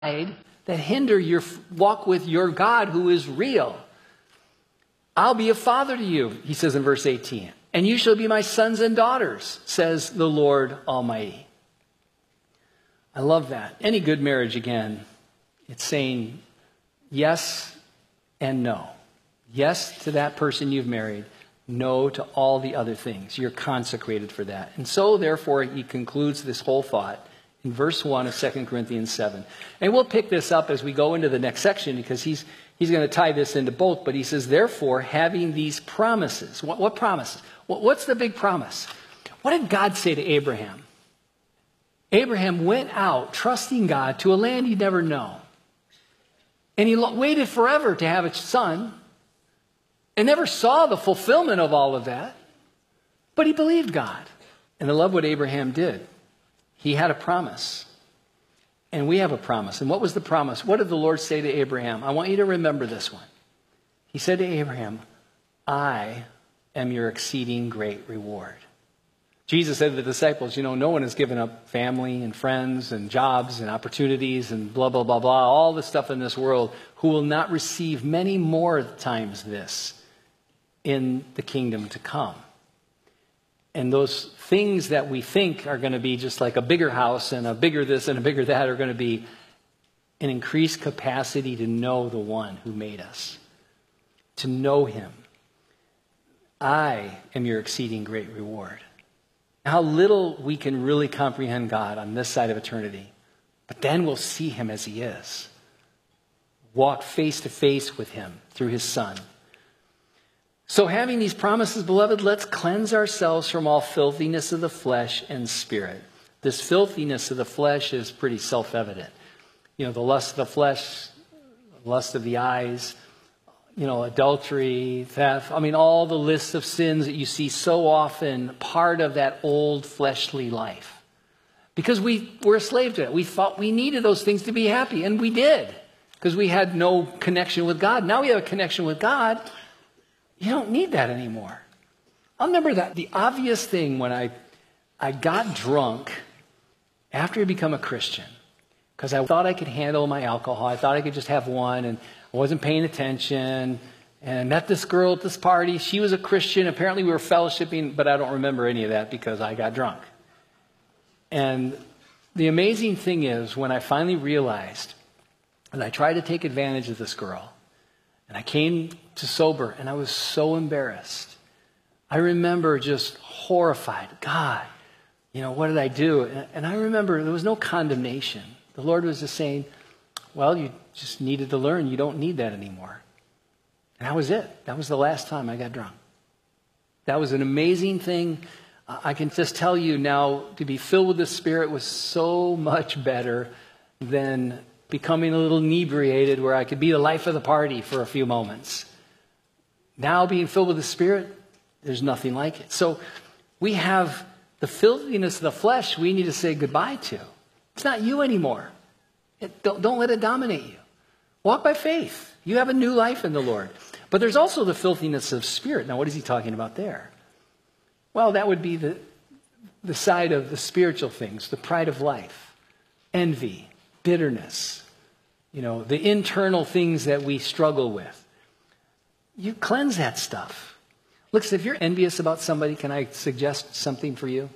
that hinder your walk with your God who is real. I'll be a father to you, he says in verse 18. And you shall be my sons and daughters, says the Lord Almighty. I love that. Any good marriage, again, it's saying yes and no. Yes to that person you've married. No to all the other things. You're consecrated for that. And so, therefore, he concludes this whole thought in verse 1 of 2 Corinthians 7. And we'll pick this up as we go into the next section because he's going to tie this into both. But he says, therefore, having these promises. What promises? What's the big promise? What did God say to Abraham? Abraham went out trusting God to a land he'd never known. And he waited forever to have a son and never saw the fulfillment of all of that. But he believed God. And I love what Abraham did. He had a promise. And we have a promise. And what was the promise? What did the Lord say to Abraham? I want you to remember this one. He said to Abraham, I am your exceeding great reward. Jesus said to the disciples, no one has given up family and friends and jobs and opportunities and blah, blah, blah, blah, all the stuff in this world, who will not receive many more times this in the kingdom to come. And those things that we think are going to be just like a bigger house and a bigger this and a bigger that are going to be an increased capacity to know the one who made us, to know him. I am your exceeding great reward. How little we can really comprehend God on this side of eternity. But then we'll see him as he is. Walk face to face with him through his Son. So having these promises, beloved, let's cleanse ourselves from all filthiness of the flesh and spirit. This filthiness of the flesh is pretty self-evident. The lust of the flesh, lust of the eyes, adultery, theft. All the lists of sins that you see so often part of that old fleshly life. Because we were a slave to it. We thought we needed those things to be happy. And we did. Because we had no connection with God. Now we have a connection with God. You don't need that anymore. I remember that the obvious thing when I got drunk after I become a Christian. Because I thought I could handle my alcohol. I thought I could just have one, and I wasn't paying attention. And I met this girl at this party. She was a Christian. Apparently we were fellowshipping, but I don't remember any of that because I got drunk. And the amazing thing is, when I finally realized that I tried to take advantage of this girl, and I came to sober, and I was so embarrassed. I remember just horrified. God, what did I do? And I remember there was no condemnation. The Lord was just saying, well, you just needed to learn. You don't need that anymore. And that was it. That was the last time I got drunk. That was an amazing thing. I can just tell you now, to be filled with the Spirit was so much better than becoming a little inebriated where I could be the life of the party for a few moments. Now being filled with the Spirit, there's nothing like it. So we have the filthiness of the flesh we need to say goodbye to. It's not you anymore. Don't let it dominate you. Walk by faith. You have a new life in the Lord. But there's also the filthiness of spirit. Now, what is he talking about there? Well, that would be the side of the spiritual things, the pride of life, envy, bitterness, the internal things that we struggle with. You cleanse that stuff. Look, if you're envious about somebody, can I suggest something for you?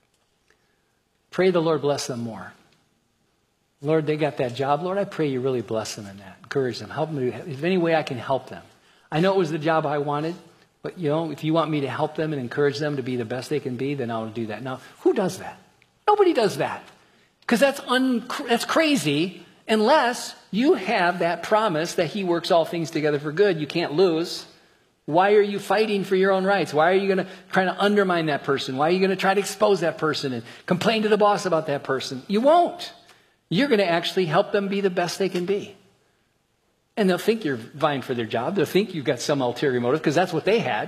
Pray the Lord bless them more. Lord, they got that job. Lord, I pray you really bless them in that. Encourage them. Help them. If any way I can help them. I know it was the job I wanted, but if you want me to help them and encourage them to be the best they can be, then I'll do that. Now, who does that? Nobody does that. Because that's crazy unless you have that promise that he works all things together for good. You can't lose. Why are you fighting for your own rights? Why are you going to try to undermine that person? Why are you going to try to expose that person and complain to the boss about that person? You won't. You're going to actually help them be the best they can be. And they'll think you're vying for their job. They'll think you've got some ulterior motive because that's what they had.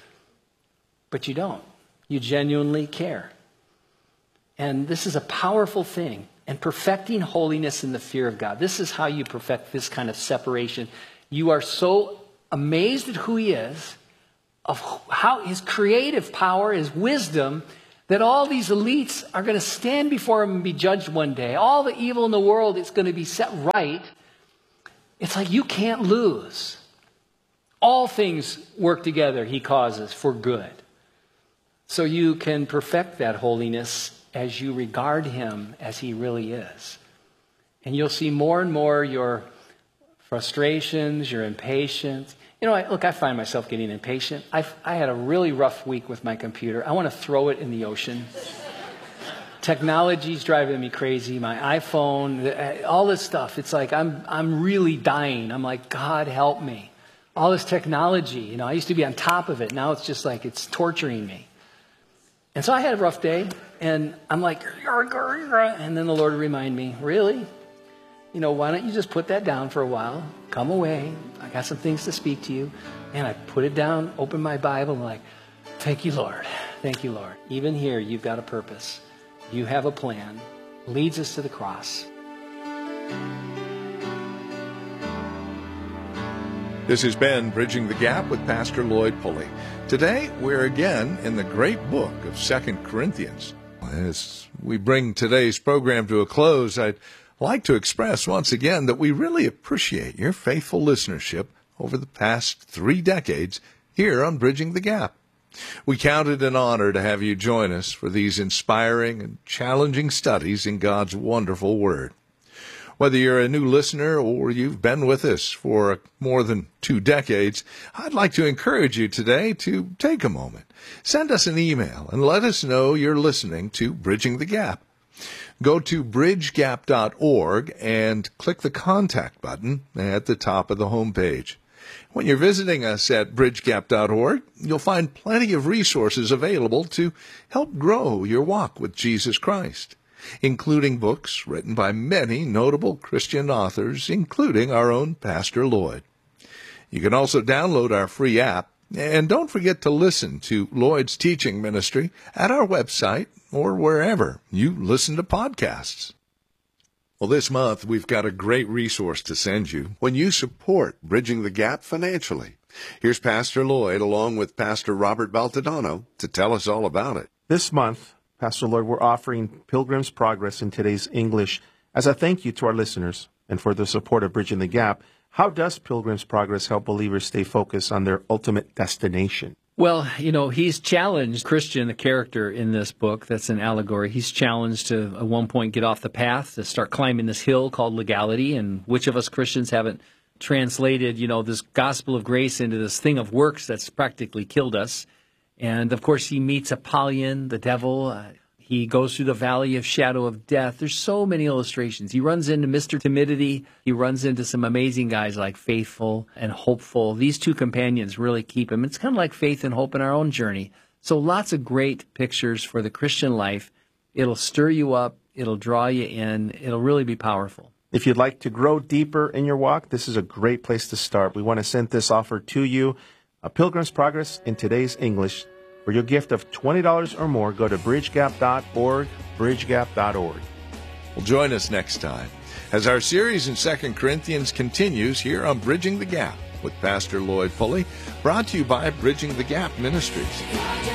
But you don't. You genuinely care. And this is a powerful thing. And perfecting holiness in the fear of God. This is how you perfect this kind of separation. You are so amazed at who he is, of how his creative power, his wisdom, that all these elites are going to stand before him and be judged one day. All the evil in the world is going to be set right. It's like you can't lose. All things work together, he causes, for good. So you can perfect that holiness as you regard him as he really is. And you'll see more and more your frustrations, your impatience. You know, I find myself getting impatient. I had a really rough week with my computer. I want to throw it in the ocean. Technology's driving me crazy. My iPhone, all this stuff. It's like I'm really dying. I'm like, God, help me. All this technology, you know, I used to be on top of it. Now it's just like it's torturing me. And so I had a rough day, and I'm like, and then the Lord reminded me, really? You know, why don't you just put that down for a while? Come away. I got some things to speak to you. And I put it down, opened my Bible, and like, thank you, Lord. Thank you, Lord. Even here, you've got a purpose. You have a plan. Leads us to the cross. This has been Bridging the Gap with Pastor Lloyd Pulley. Today, we're again in the great book of 2 Corinthians. As we bring today's program to a close, I'd like to express once again that we really appreciate your faithful listenership over the past 3 decades here on Bridging the Gap. We count it an honor to have you join us for these inspiring and challenging studies in God's wonderful Word. Whether you're a new listener or you've been with us for more than 2 decades, I'd like to encourage you today to take a moment. Send us an email and let us know you're listening to Bridging the Gap. Go to bridgegap.org and click the contact button at the top of the homepage. When you're visiting us at bridgegap.org, you'll find plenty of resources available to help grow your walk with Jesus Christ, including books written by many notable Christian authors, including our own Pastor Lloyd. You can also download our free app, and don't forget to listen to Lloyd's teaching ministry at our website or wherever you listen to podcasts. Well, this month we've got a great resource to send you when you support Bridging the Gap financially. Here's Pastor Lloyd along with Pastor Robert Baltadano to tell us all about it. This month, Pastor Lloyd, we're offering Pilgrim's Progress in today's English as a thank you to our listeners and for the support of Bridging the Gap. How does Pilgrim's Progress help believers stay focused on their ultimate destination? Well, you know, he's challenged Christian, the character in this book that's an allegory. He's challenged to, at one point, get off the path, to start climbing this hill called legality. And which of us Christians haven't translated, you know, this gospel of grace into this thing of works that's practically killed us? And, of course, he meets Apollyon, the devil. He goes through the valley of shadow of death. There's so many illustrations. He runs into Mr. Timidity. He runs into some amazing guys like Faithful and Hopeful. These 2 companions really keep him. It's kind of like faith and hope in our own journey. So lots of great pictures for the Christian life. It'll stir you up. It'll draw you in. It'll really be powerful. If you'd like to grow deeper in your walk, this is a great place to start. We want to send this offer to you, A Pilgrim's Progress in today's English. For your gift of $20 or more, go to bridgegap.org, bridgegap.org. Well, join us next time as our series in 2 Corinthians continues here on Bridging the Gap with Pastor Lloyd Pulley, brought to you by Bridging the Gap Ministries.